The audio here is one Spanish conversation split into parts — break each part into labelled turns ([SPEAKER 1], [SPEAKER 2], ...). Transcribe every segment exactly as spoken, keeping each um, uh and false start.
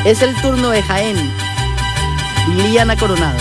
[SPEAKER 1] Es el turno de Jaén. Liliana Coronado.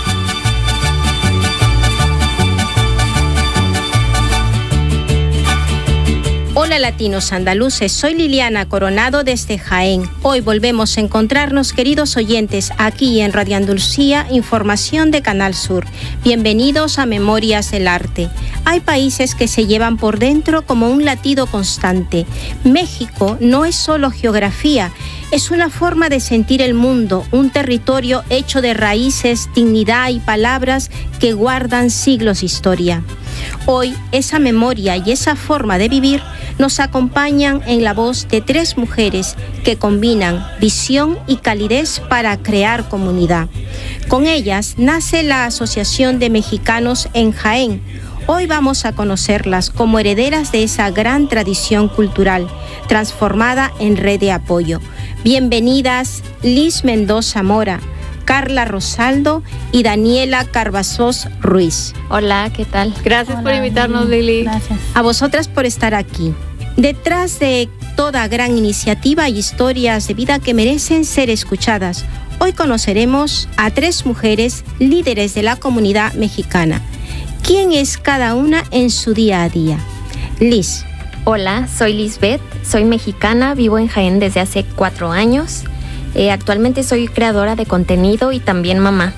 [SPEAKER 2] Hola latinos andaluces, soy Liliana Coronado desde Jaén. Hoy volvemos a encontrarnos, queridos oyentes, aquí en Radio Andalucía, Información de Canal Sur. Bienvenidos a Memorias del Arte. Hay países que se llevan por dentro como un latido constante. México no es solo geografía, es una forma de sentir el mundo, un territorio hecho de raíces, dignidad y palabras que guardan siglos de historia. Hoy, esa memoria y esa forma de vivir nos acompañan en la voz de tres mujeres que combinan visión y calidez para crear comunidad. Con ellas nace la Asociación de Mexicanos en Jaén. Hoy vamos a conocerlas como herederas de esa gran tradición cultural, transformada en red de apoyo. Bienvenidas Liz Mendoza Mora, Carla Rosaldo y Daniela Carbazos Ruiz.
[SPEAKER 3] Hola, ¿qué tal?
[SPEAKER 4] Gracias
[SPEAKER 3] Hola,
[SPEAKER 4] por invitarnos, Lili.
[SPEAKER 3] Gracias.
[SPEAKER 2] A vosotras por estar aquí. Detrás de toda gran iniciativa hay historias de vida que merecen ser escuchadas. Hoy conoceremos a tres mujeres líderes de la comunidad mexicana. ¿Quién es cada una en su día a día? Liz.
[SPEAKER 3] Hola, soy Lisbeth, soy mexicana, vivo en Jaén desde hace cuatro años. Eh, actualmente soy creadora de contenido y también mamá.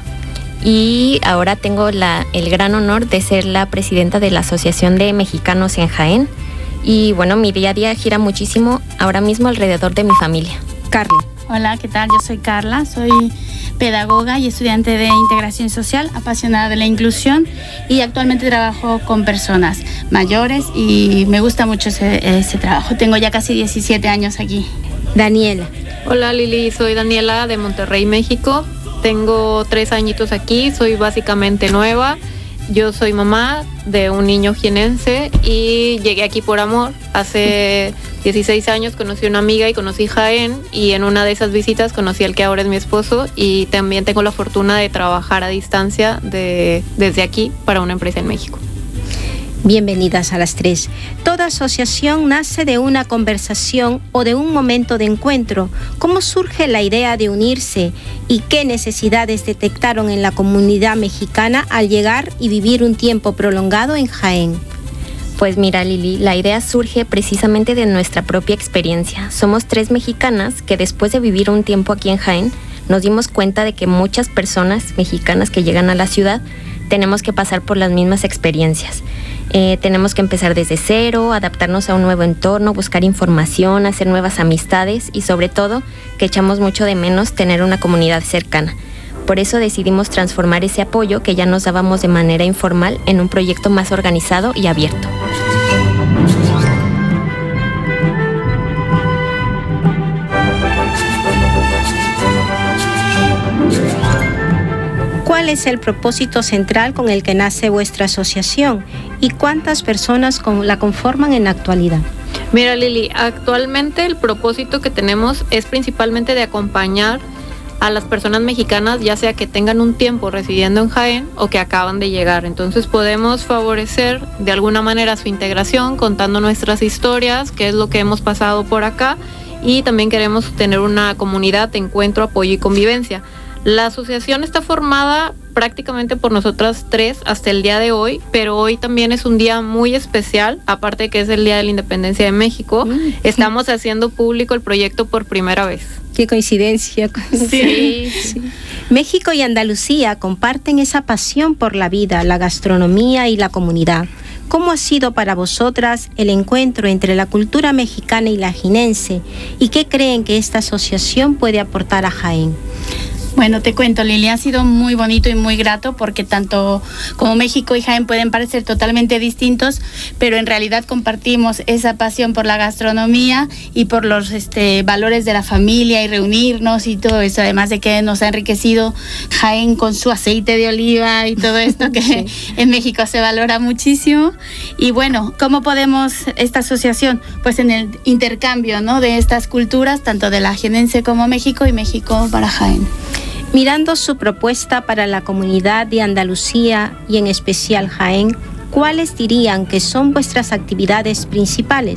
[SPEAKER 3] Y ahora tengo la, el gran honor de ser la presidenta de la Asociación de Mexicanos en Jaén. Y bueno, mi día a día gira muchísimo ahora mismo alrededor de mi familia.
[SPEAKER 2] Carla.
[SPEAKER 5] Hola, ¿qué tal? Yo soy Carla, soy pedagoga y estudiante de integración social, apasionada de la inclusión y actualmente trabajo con personas mayores y me gusta mucho ese, ese trabajo. Tengo ya casi diecisiete años aquí.
[SPEAKER 2] Daniela.
[SPEAKER 4] Hola Lili, soy Daniela de Monterrey, México. Tengo tres añitos aquí, soy básicamente nueva. Yo soy mamá de un niño jienense y llegué aquí por amor. Hace dieciséis años conocí a una amiga y conocí Jaén y en una de esas visitas conocí al que ahora es mi esposo y también tengo la fortuna de trabajar a distancia de, desde aquí para una empresa en México.
[SPEAKER 2] Bienvenidas a las tres. Toda asociación nace de una conversación o de un momento de encuentro. ¿Cómo surge la idea de unirse y qué necesidades detectaron en la comunidad mexicana al llegar y vivir un tiempo prolongado en Jaén?
[SPEAKER 3] Pues mira, Lili, la idea surge precisamente de nuestra propia experiencia. Somos tres mexicanas que después de vivir un tiempo aquí en Jaén, nos dimos cuenta de que muchas personas mexicanas que llegan a la ciudad tenemos que pasar por las mismas experiencias. Eh, tenemos que empezar desde cero, adaptarnos a un nuevo entorno, buscar información, hacer nuevas amistades y sobre todo que echamos mucho de menos tener una comunidad cercana. Por eso decidimos transformar ese apoyo que ya nos dábamos de manera informal en un proyecto más organizado y abierto.
[SPEAKER 2] ¿Cuál es el propósito central con el que nace vuestra asociación y cuántas personas con, la conforman en la actualidad?
[SPEAKER 4] Mira Lili, actualmente el propósito que tenemos es principalmente de acompañar a las personas mexicanas, ya sea que tengan un tiempo residiendo en Jaén o que acaban de llegar. Entonces podemos favorecer de alguna manera su integración contando nuestras historias, qué es lo que hemos pasado por acá y también queremos tener una comunidad de encuentro, apoyo y convivencia. La asociación está formada prácticamente por nosotras tres hasta el día de hoy, pero hoy también es un día muy especial, aparte de que es el Día de la Independencia de México. Mm, Estamos sí. haciendo público el proyecto por primera vez.
[SPEAKER 2] Qué coincidencia.
[SPEAKER 4] Sí.
[SPEAKER 2] sí. México y Andalucía comparten esa pasión por la vida, la gastronomía y la comunidad. ¿Cómo ha sido para vosotras el encuentro entre la cultura mexicana y la jienense? ¿Y qué creen que esta asociación puede aportar a Jaén?
[SPEAKER 5] Bueno, te cuento, Lili, ha sido muy bonito y muy grato porque tanto como México y Jaén pueden parecer totalmente distintos, pero en realidad compartimos esa pasión por la gastronomía y por los este, valores de la familia y reunirnos y todo eso, además de que nos ha enriquecido Jaén con su aceite de oliva y todo esto que sí. en México se valora muchísimo. Y bueno, ¿cómo podemos esta asociación? Pues en el intercambio, ¿no?, de estas culturas, tanto de la jienense como México y México para Jaén.
[SPEAKER 2] Mirando su propuesta para la comunidad de Andalucía y en especial Jaén, ¿cuáles dirían que son vuestras actividades principales?